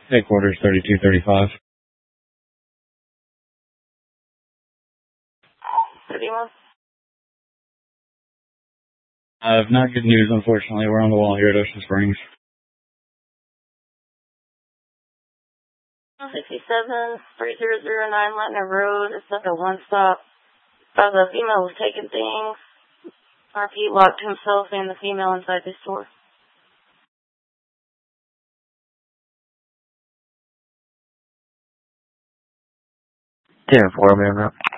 Headquarters 3235. 31. Not good news, unfortunately. We're on the wall here at Ocean Springs. 67, 3009 Latin Road. It's like a one-stop. The female was taking things. RP locked himself and the female inside the store. 10-4, man.